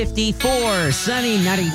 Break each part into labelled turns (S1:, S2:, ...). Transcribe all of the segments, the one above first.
S1: 54, sunny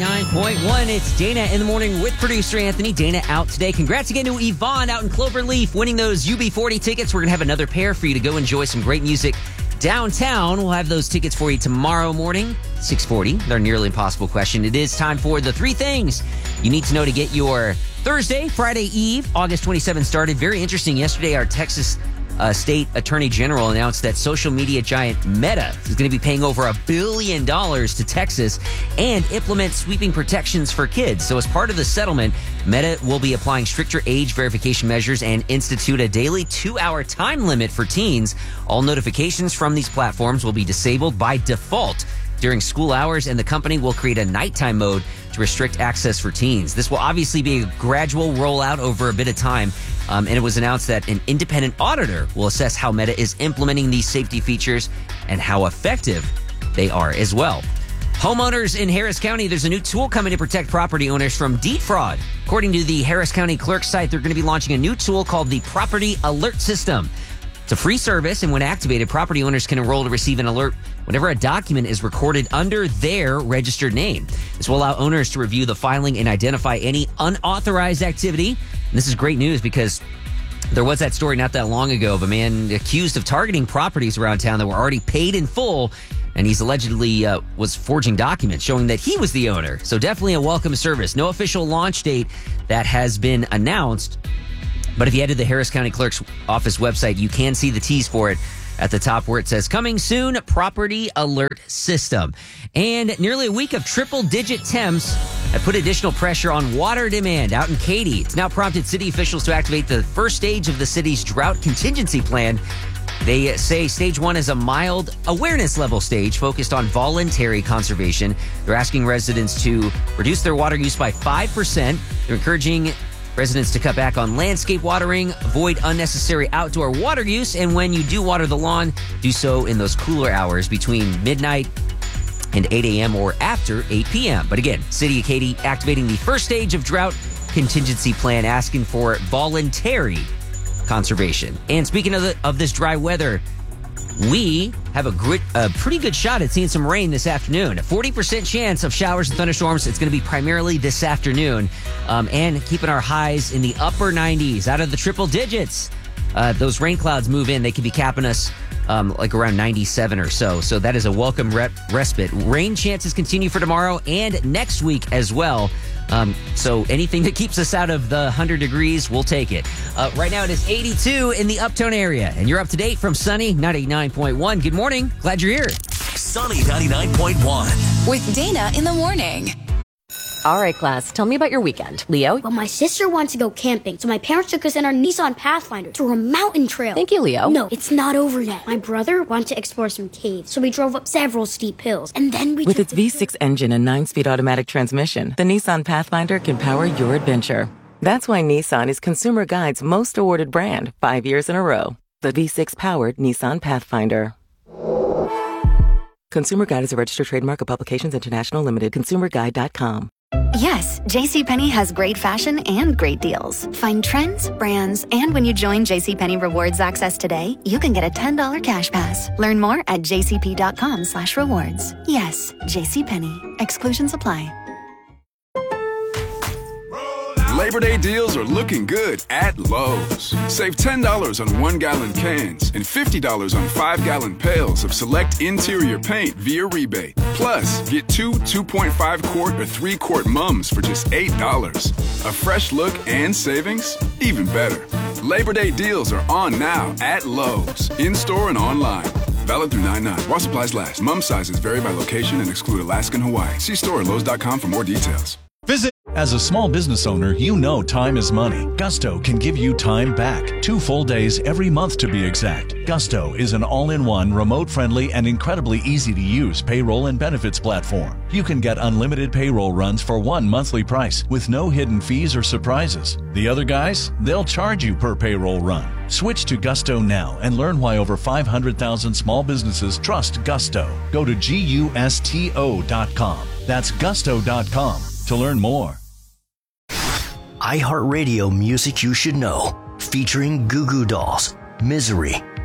S1: 99.1. It's Dana in the morning with producer Anthony. Dana out today. Congrats again to Yvonne out in Cloverleaf winning those UB40 tickets. We're going to have another pair for you to go enjoy some great music downtown. We'll have those tickets for you tomorrow morning, 6:40. They're nearly impossible question. It is time for the 3 things you need to know to get your Thursday, Friday Eve, August 27th started. Very interesting. Yesterday, our Texas State Attorney General announced that social media giant Meta is going to be paying over $1 billion to Texas and implement sweeping protections for kids. So as part of the settlement, Meta will be applying stricter age verification measures and institute a daily 2-hour time limit for teens. All notifications from these platforms will be disabled by default during school hours, and the company will create a nighttime mode to restrict access for teens. This will obviously be a gradual rollout over a bit of time, and it was announced that an independent auditor will assess how Meta is implementing these safety features and how effective they are as well. Homeowners in Harris County, there's a new tool coming to protect property owners from deed fraud. According to the Harris County Clerk's site, they're going to be launching a new tool called the Property Alert System. It's a free service, and when activated, property owners can enroll to receive an alert whenever a document is recorded under their registered name. This will allow owners to review the filing and identify any unauthorized activity. And this is great news because there was that story not that long ago of a man accused of targeting properties around town that were already paid in full, and he's allegedly was forging documents showing that he was the owner. So definitely a welcome service. No official launch date that has been announced. But if you head to the Harris County Clerk's Office website, you can see the tease for it at the top where it says, coming soon, Property Alert System. And nearly a week of triple-digit temps have put additional pressure on water demand out in Katy. It's now prompted city officials to activate the first stage of the city's drought contingency plan. They say stage 1 is a mild awareness level stage focused on voluntary conservation. They're asking residents to reduce their water use by 5%. They're encouraging residents to cut back on landscape watering, avoid unnecessary outdoor water use, and when you do water the lawn, do so in those cooler hours between midnight and 8 a.m. or after 8 p.m. But again, City of Katy activating the first stage of drought contingency plan, asking for voluntary conservation. And speaking of this dry weather, we have a pretty good shot at seeing some rain this afternoon. A 40% chance of showers and thunderstorms. It's going to be primarily this afternoon. And keeping our highs in the upper 90s, out of the triple digits. Those rain clouds move in. They could be capping us like around 97 or so. So that is a welcome respite. Rain chances continue for tomorrow and next week as well. So anything that keeps us out of the 100 degrees, we'll take it. Right now it is 82 in the Uptown area, and you're up to date from Sunny 99.1. Good morning. Glad you're here.
S2: Sunny 99.1.
S3: With Dana in the morning.
S4: All right, class, tell me about your weekend. Leo?
S5: Well, my sister wants to go camping, so my parents took us in our Nissan Pathfinder through a mountain trail.
S4: Thank you, Leo.
S5: No, it's not over yet. My brother wanted to explore some caves, so we drove up several steep hills, and then we
S6: With its V6 engine and 9-speed automatic transmission, the Nissan Pathfinder can power your adventure. That's why Nissan is Consumer Guide's most awarded brand 5 years in a row. The V6-powered Nissan Pathfinder. Consumer Guide is a registered trademark of Publications International Limited. ConsumerGuide.com.
S3: Yes, JCPenney has great fashion and great deals. Find trends, brands, and when you join JCPenney Rewards Access today, you can get a $10 cash pass. Learn more at jcp.com/rewards. Yes, JCPenney. Exclusions apply.
S7: Labor Day deals are looking good at Lowe's. Save $10 on 1-gallon cans and $50 on 5-gallon pails of select interior paint via rebate. Plus, get 2.5-quart or 3-quart mums for just $8. A fresh look and savings? Even better. Labor Day deals are on now at Lowe's, in-store and online. Valid through 9/9. While supplies last. Mum sizes vary by location and exclude Alaska and Hawaii. See store at Lowe's.com for more details.
S8: Visit. As a small business owner, you know time is money. Gusto can give you time back. 2 full days every month to be exact. Gusto is an all-in-one, remote-friendly, and incredibly easy-to-use payroll and benefits platform. You can get unlimited payroll runs for one monthly price with no hidden fees or surprises. The other guys, they'll charge you per payroll run. Switch to Gusto now and learn why over 500,000 small businesses trust Gusto. Go to GUSTO.com. That's Gusto.com to learn more.
S2: iHeartRadio Music You Should Know, featuring Goo Goo Dolls, Misery,